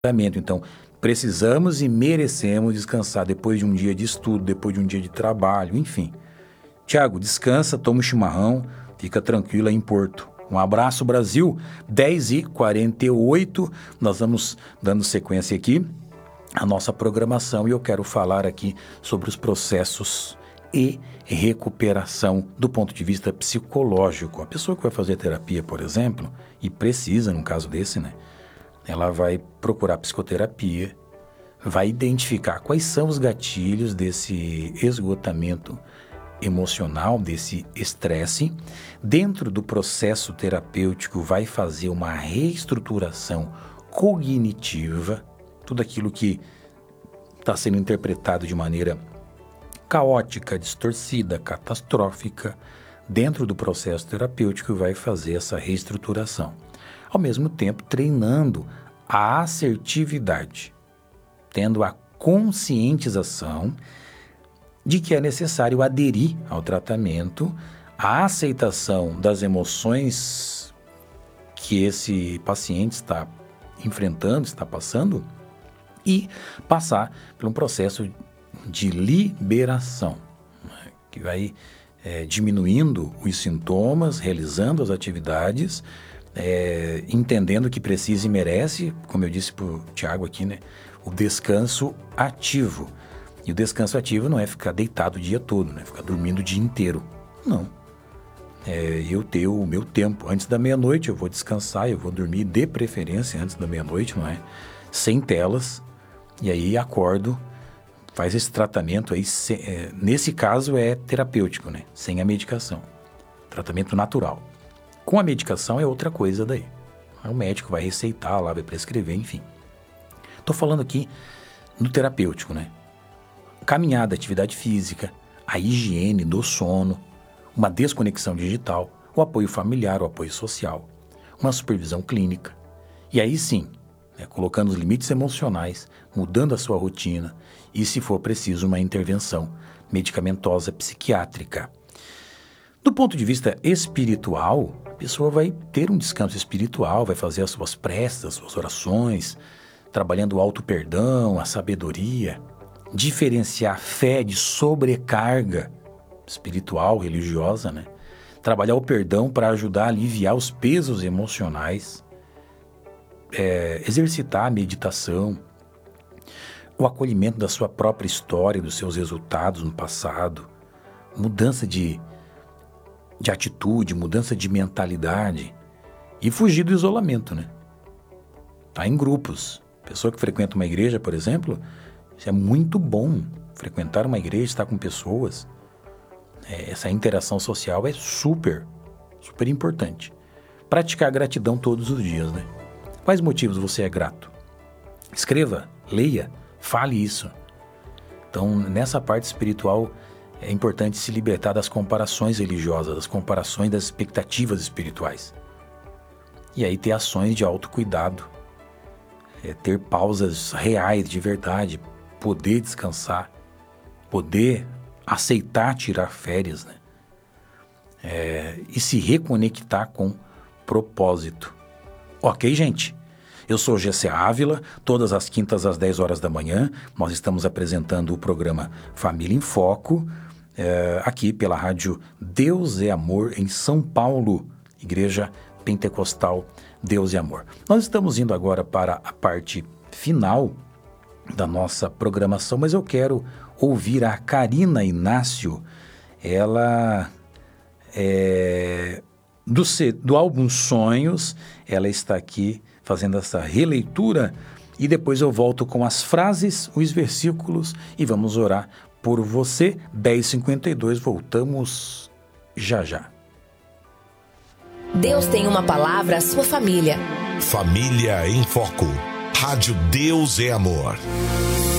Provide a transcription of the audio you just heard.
Então, precisamos e merecemos descansar depois de um dia de estudo, depois de um dia de trabalho, enfim. Tiago, descansa, toma um chimarrão, fica tranquilo aí em Porto. Um abraço, Brasil. 10h48, nós vamos dando sequência aqui à nossa programação e eu quero falar aqui sobre os processos e recuperação do ponto de vista psicológico. A pessoa que vai fazer terapia, por exemplo, e precisa, num caso desse, né? Ela vai procurar psicoterapia, vai identificar quais são os gatilhos desse esgotamento emocional, desse estresse. Dentro do processo terapêutico, vai fazer uma reestruturação cognitiva, tudo aquilo que está sendo interpretado de maneira caótica, distorcida, catastrófica, dentro do processo terapêutico vai fazer essa reestruturação. Ao mesmo tempo, treinando a assertividade, tendo a conscientização de que é necessário aderir ao tratamento, a aceitação das emoções que esse paciente está enfrentando, está passando, e passar por um processo de liberação, né, que vai diminuindo os sintomas, realizando as atividades, entendendo que precisa e merece, como eu disse para o Tiago aqui, né, o descanso ativo. E o descanso ativo não é ficar deitado o dia todo, né, ficar dormindo o dia inteiro. Não. Eu ter o meu tempo. Antes da meia-noite eu vou descansar, eu vou dormir de preferência antes da meia-noite, não é? Sem telas. E aí acordo, faz esse tratamento aí, nesse caso é terapêutico, né? Sem a medicação. Tratamento natural. Com a medicação é outra coisa daí. O médico vai receitar lá, vai prescrever, enfim. Estou falando aqui no terapêutico, né? Caminhada, atividade física, a higiene do sono, uma desconexão digital, o apoio familiar, o apoio social, uma supervisão clínica. E aí sim, né, colocando os limites emocionais, mudando a sua rotina e, se for preciso, uma intervenção medicamentosa psiquiátrica. Do ponto de vista espiritual, a pessoa vai ter um descanso espiritual, vai fazer as suas preces, as suas orações, trabalhando o auto-perdão, a sabedoria, diferenciar fé de sobrecarga espiritual, religiosa, né? Trabalhar o perdão para ajudar a aliviar os pesos emocionais, exercitar a meditação, o acolhimento da sua própria história, dos seus resultados no passado, mudança de atitude, mudança de mentalidade e fugir do isolamento, né? Tá em grupos. Pessoa que frequenta uma igreja, por exemplo, isso é muito bom. Frequentar uma igreja, estar com pessoas, essa interação social é super, super importante. Praticar a gratidão todos os dias, né? Quais motivos você é grato? Escreva, leia, fale isso. Então, nessa parte espiritual, é importante se libertar das comparações religiosas, das comparações das expectativas espirituais. E aí ter ações de autocuidado, ter pausas reais, de verdade, poder descansar, poder aceitar tirar férias, né? E se reconectar com propósito. Ok, gente? Eu sou Gessé Ávila, todas as quintas às 10 horas da manhã, nós estamos apresentando o programa Família em Foco, aqui pela rádio Deus é Amor, em São Paulo, Igreja Pentecostal Deus é Amor. Nós estamos indo agora para a parte final da nossa programação, mas eu quero ouvir a Karina Inácio. Ela do álbum Sonhos, ela está aqui fazendo essa releitura e depois eu volto com as frases, os versículos e vamos orar por você. 10h52, voltamos já já. Deus tem uma palavra à sua família. Família em Foco. Rádio Deus é Amor.